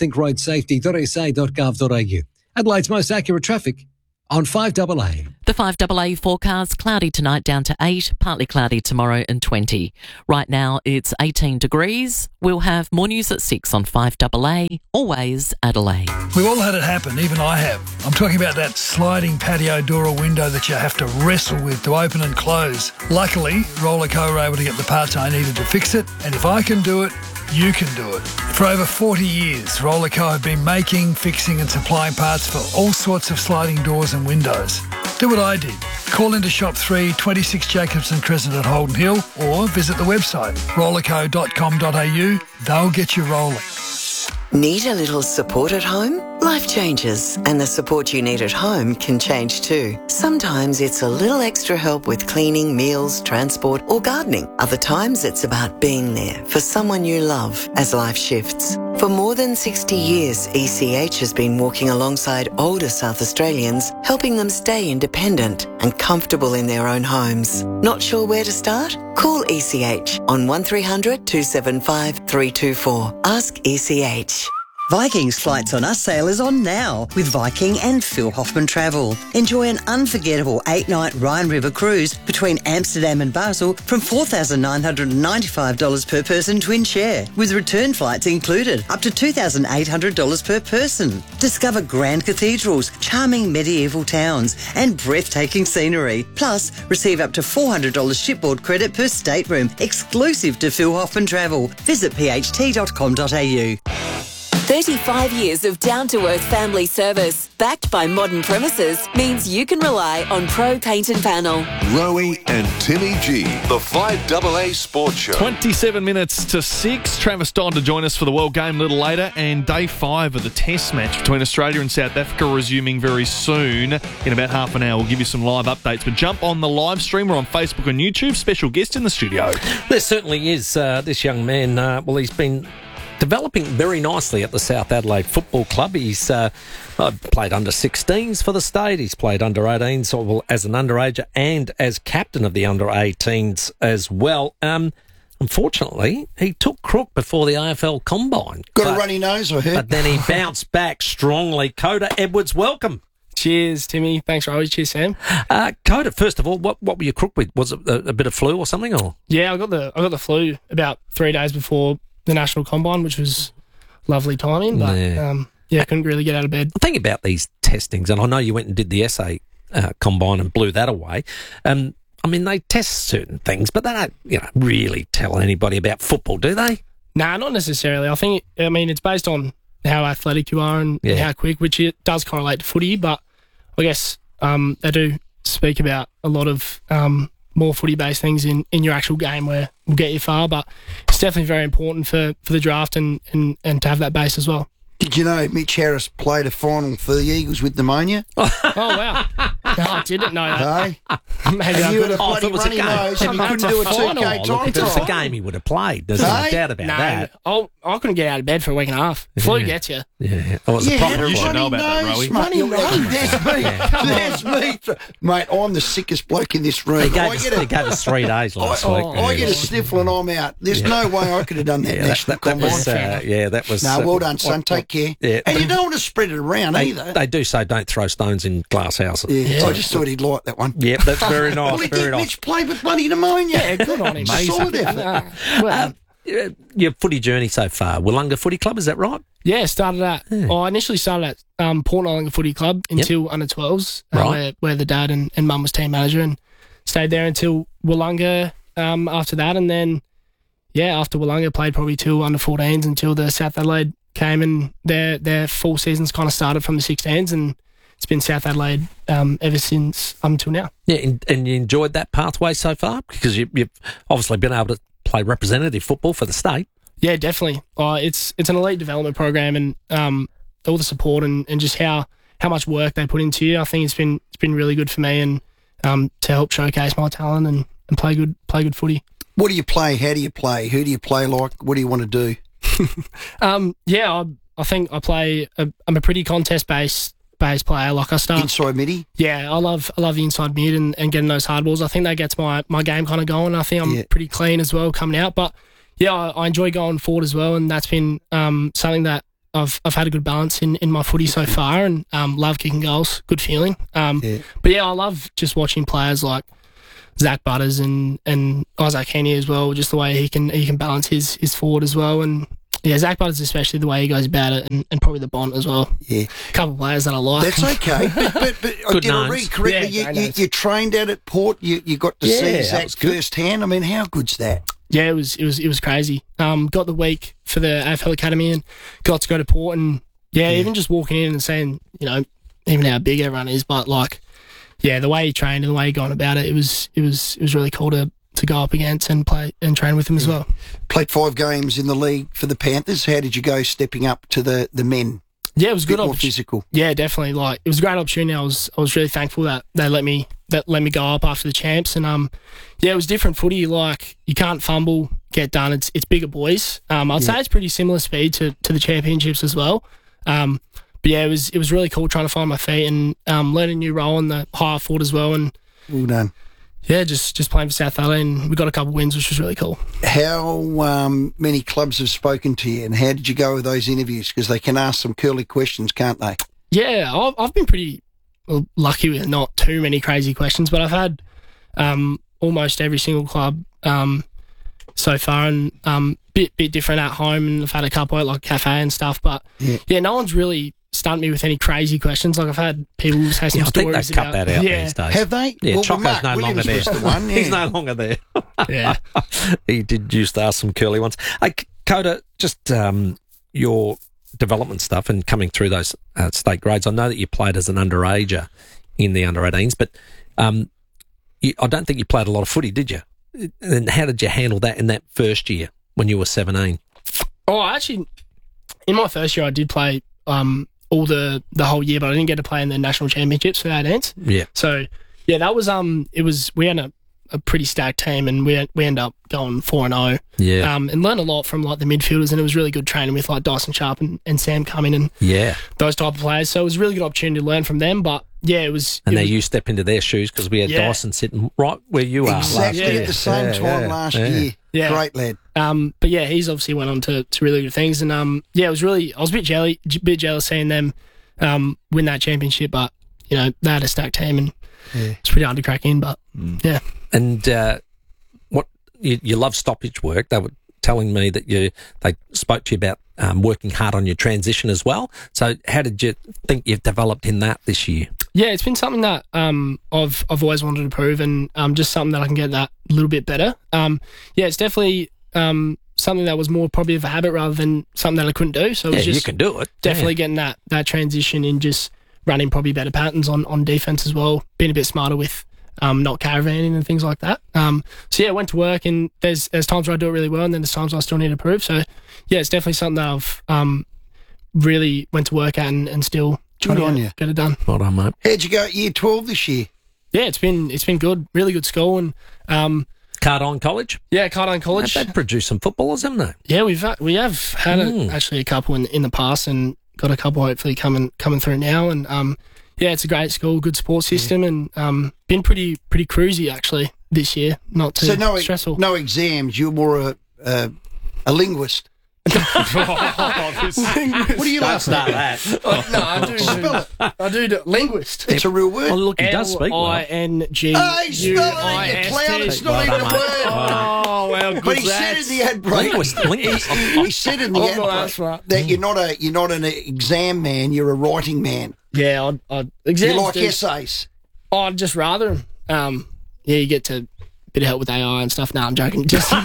thinkroadsafety.sa.gov.au. Adelaide's most accurate traffic on 5AA. The 5AA forecast, cloudy tonight down to 8, partly cloudy tomorrow and 20. Right now it's 18 degrees. We'll have more news at 6 on 5AA, always Adelaide. We've all had it happen, even I have. I'm talking about that sliding patio door or window that you have to wrestle with to open and close. Luckily, Roller Co were able to get the parts I needed to fix it, and if I can do it, you can do it. For over 40 years, Roller Co have been making, fixing and supplying parts for all sorts of sliding doors and windows. Do what I did. Call into Shop 3, 26 Jacobson Crescent at Holden Hill, or visit the website rollerco.com.au. They'll get you rolling. Need a little support at home? Life changes, and the support you need at home can change too. Sometimes it's a little extra help with cleaning, meals, transport, or gardening. Other times it's about being there for someone you love as life shifts. For more than 60 years, ECH has been walking alongside older South Australians, helping them stay independent and comfortable in their own homes. Not sure where to start? Call ECH on 1300 275 324. Ask ECH. Viking's Flights on Us sale is on now with Viking and Phil Hoffman Travel. Enjoy an unforgettable 8-night Rhine River cruise between Amsterdam and Basel from $4,995 per person twin share, with return flights included, up to $2,800 per person. Discover grand cathedrals, charming medieval towns and breathtaking scenery. Plus, receive up to $400 shipboard credit per stateroom, exclusive to Phil Hoffman Travel. Visit pht.com.au. 35 years of down-to-earth family service, backed by modern premises, means you can rely on Pro Paint and Panel. Rowie and Timmy G, the 5AA Sports Show. 27 minutes to 6. Travis Don to join us for the World Game a little later, and day 5 of the Test match between Australia and South Africa resuming very soon. In about half an hour, we'll give you some live updates. But jump on the live stream. We're on Facebook and YouTube. Special guest in the studio. There certainly is. This young man, he's been developing very nicely at the South Adelaide Football Club. He's played under 16s for the state. He's played under 18s as an underager and as captain of the under 18s as well. Unfortunately, he took crook before the AFL Combine. Got a runny nose, I heard. But then he bounced back strongly. Coda Edwards, welcome. Cheers, Timmy. Thanks, Rowie. Cheers, Sam. Coda, first of all, what were you crook with? Was it a bit of flu or something? Or yeah, I got the flu about 3 days before the National Combine, which was lovely timing, but I couldn't really get out of bed. Think about these testings, and I know you went and did the SA Combine and blew that away. I mean, they test certain things, but they don't, really tell anybody about football, do they? Nah, not necessarily. It's based on how athletic you are and how quick, which it does correlate to footy, but I guess they do speak about a lot of more footy-based things in your actual game where will get you far, but it's definitely very important for the draft and to have that base as well. Did you know Mitch Harris played a final for the Eagles with pneumonia? Oh, wow. No, I didn't know that. Maybe I could have bloody runny nose and he couldn't do a 2K time. If it was a game he would have played. There's no doubt about that. I couldn't get out of bed for a week and a half. Flu gets you. Yeah. Oh, it's a problem. You should know about that, Rowie. There's me. Mate, I'm the sickest bloke in this room. He gave us 3 days last week. I get a sniffle and I'm out. There's no way I could have done that national combine. That was... No, well done, son. Take care. Yeah. And you don't want to spread it around either. They do say don't throw stones in glass houses. Yeah, I just thought he'd like that one. Yep, that's very nice. Well, he did. Mitch played with bloody pneumonia. Yeah, good on him. Solid effort. Your footy journey so far, Wollonga Footy Club, is that right? Yeah, started at. I initially started at Port Nollonga Footy Club until under 12s, where the dad and mum was team manager, and stayed there until Wollonga after that, and then after Wollonga played probably till under 14s until the South Adelaide came, and their full seasons kind of started from the 16s, and it's been South Adelaide ever since until now. Yeah, and you enjoyed that pathway so far because you've obviously been able to play representative football for the state. Yeah, definitely. It's an elite development program, and all the support and just how much work they put into you. I think it's been really good for me, and to help showcase my talent and play good footy. What do you play? How do you play? Who do you play like? What do you want to do? I think I play. I'm a pretty contest-based player. Like I start inside midi. Yeah, I love the inside mid and getting those hard balls. I think that gets my game kind of going. I think I'm pretty clean as well coming out. But yeah, I enjoy going forward as well, and that's been something that I've had a good balance in my footy so far, and love kicking goals. Good feeling. But yeah, I love just watching players like Zach Butters and Isaac Heaney as well. Just the way he can balance his forward as well, and yeah, Zach Butters especially the way he goes about it, and probably the Bont as well. Yeah, a couple of players that I like. That's okay. but did I read correctly? You trained out at Port. You got to see Zach firsthand. I mean, how good's that? Yeah, it was crazy. Got the week for the AFL Academy and got to go to Port, and even just walking in and seeing, even how big everyone is, but like, yeah, the way he trained and the way he gone about it, it was really cool to go up against and play and train with him as well. Played 5 games in the league for the Panthers. How did you go stepping up to the men? Yeah, it was good. More physical. Yeah, definitely. Like, it was a great opportunity. I was really thankful that they let me go up after the champs, and it was different footy. Like, you can't fumble, get done. It's bigger boys. I'd say it's pretty similar speed to the championships as well. But yeah, it was really cool trying to find my feet and learn a new role in the higher forward as well. And well done. Yeah, just playing for South Adelaide, and we got a couple of wins, which was really cool. How many clubs have spoken to you, and how did you go with those interviews? Because they can ask some curly questions, can't they? Yeah, I've been pretty lucky with not too many crazy questions, but I've had almost every single club so far, and bit different at home, and I've had a couple at like cafe and stuff. But yeah, no one's really stunned me with any crazy questions. Like, I've had people say some stories I think they've cut that out these days. Have they? Yeah, well, Choco's no longer there. He's no longer there. Yeah. He did used to ask some curly ones. Hey, Coda, just your development stuff and coming through those state grades. I know that you played as an underager in the under-18s, but I don't think you played a lot of footy, did you? And how did you handle that in that first year when you were 17? Oh, actually, in my first year, I did play all the whole year, but I didn't get to play in the national championships for 18s. Yeah. So yeah, that was we had a pretty stacked team, and we ended up going 4-0. Yeah. And learned a lot from like the midfielders, and it was really good training with like Dyson Sharp and Sam Cumming and those type of players. So it was a really good opportunity to learn from them. But yeah, it was. And now you step into their shoes because we had Dyson sitting right where you are. Exactly at the same time last year. Yeah. Great lad. But yeah, he's obviously went on to really good things, and I was a bit jealous seeing them win that championship, but they had a stacked team, and it's pretty hard to crack in. But yeah. And what you love stoppage work. They were telling me that they spoke to you about working hard on your transition as well. So how did you think you've developed in that this year? Yeah, it's been something that I've always wanted to prove, and just something that I can get that a little bit better. It's definitely something that was more probably of a habit rather than something that I couldn't do. So it was just you can do it. Definitely getting that transition in, just running probably better patterns on defense as well, being a bit smarter with not caravanning and things like that. So yeah, I went to work, and there's times where I do it really well, and then there's times where I still need to prove. So yeah, it's definitely something that I've really went to work at and still trying to get it done. Well done, mate. How'd you go at year 12 this year? Yeah, it's been good. Really good school, and Cardine College? Yeah, Cardine College. They've produced some footballers, haven't they? Yeah, we have had actually a couple in the past, and got a couple hopefully coming through now. And it's a great school, good support system, and been pretty cruisy actually this year. Not too stressful. No exams. You're more a linguist. What do you like? Start that. No, I do. Spell it. I do linguist. It's a real word. Oh, look, he does speak well. L-I-N-G. Oh, he's spelling it, you clown. It's not even a word. Oh, well, good. But he said in the ad break. He said in the ad break that you're not an exam man. You're a writing man. Yeah, exams. You like essays. I'd just rather. You get to bit of help with AI and stuff. No, I'm joking. Just So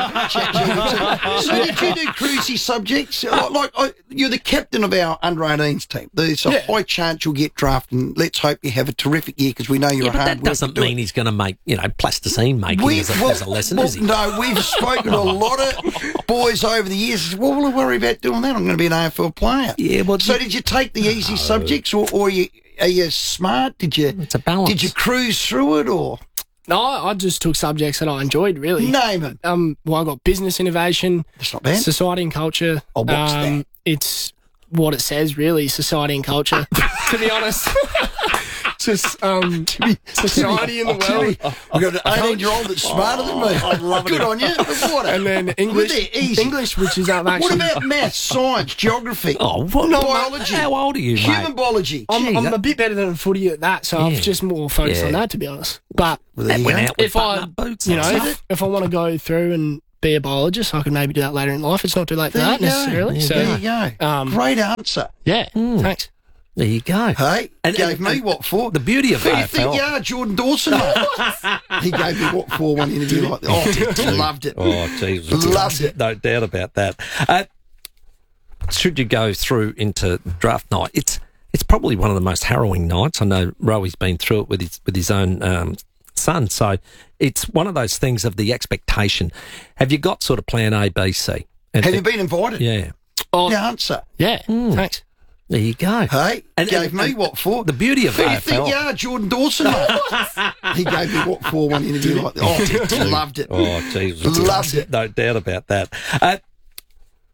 did you do cruisy subjects? You're the captain of our under-18s team. There's a high chance you'll get drafted, and let's hope you have a terrific year because we know you're a hard worker. That doesn't mean he's going to make, plasticine making as a lesson, is he? No, we've spoken to a lot of boys over the years. Well, we'll worry about doing that. I'm going to be an AFL player. Yeah, well, so did you take the easy subjects, or are you smart? It's a balance. Did you cruise through it, or? No, I just took subjects that I enjoyed, really. Name it. Well, I got business innovation. That's not bad. Society and culture. Oh, what's that? It's what it says, really, society and culture, to be honest. Just society in the world. We've got an 18-year-old that's smarter than me. I love it. Good on you. What? And then English, which is actually... What about maths, science, geography? Oh, biology? How old are you, mate? Human biology. I'm a bit better than footy at that, so I've just more focused on that, to be honest. But if I want to go through and be a biologist, I could maybe do that later in life. It's not too late for that necessarily. There you go. Great answer. Yeah, thanks. There you go. Hey, gave me what for? The beauty of Who do you AFL. think you are, Jordan Dawson, mate? He gave me what for one interview like that. Oh, loved it. Oh, Jesus. Loved it. No doubt about that. Should you go through into draft night, it's probably one of the most harrowing nights. I know Rowy's been through it with his own son, so it's one of those things of the expectation. Have you got sort of plan A, B, C? Have you been invited? Yeah. Oh, the answer. Yeah, thanks. There you go. Hey, gave me what for? The beauty of Who do you AFL. think you are, Jordan Dawson, mate? He gave me what for one interview like that. Oh, loved it. Oh, Jesus. Loved it. No doubt about that.